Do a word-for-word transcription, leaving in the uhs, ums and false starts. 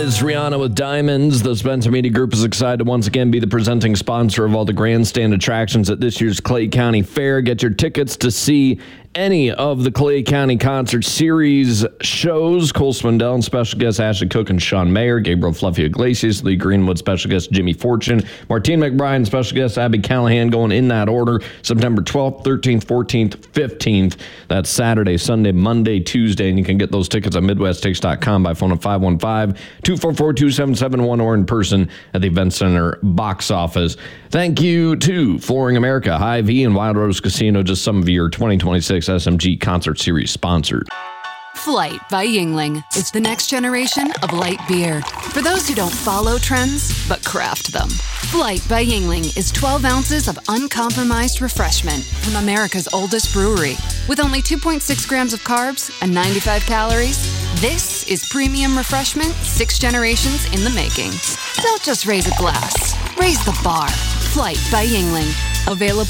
is Rihanna with Diamonds. The Spencer Media Group is excited to once again be the presenting sponsor of all the grandstand attractions at this year's Clay County Fair. Get your tickets to see any of the Clay County Concert Series shows. Cole Swindell and special guests Ashley Cook and Sean Mayer, Gabriel Fluffy Iglesias, Lee Greenwood, special guest Jimmy Fortune, Martine McBride, special guest Abby Callahan, going in that order. September twelfth, thirteenth, fourteenth, fifteenth. That's Saturday, Sunday, Monday, Tuesday, and you can get those tickets at midwest tickets dot com by phone at five one five, two four four, two seven seven one or in person at the Event Center box office. Thank you to Flooring America, Hy-Vee, and Wild Rose Casino, just some of your twenty twenty-six S M G Concert Series sponsors. Flight by Yuengling is the next generation of light beer. For those who don't follow trends, but craft them. Flight by Yuengling is twelve ounces of uncompromised refreshment from America's oldest brewery. With only two point six grams of carbs and ninety-five calories, this is premium refreshment six generations in the making. Don't just raise a glass, raise the bar. Flight by Yuengling. Available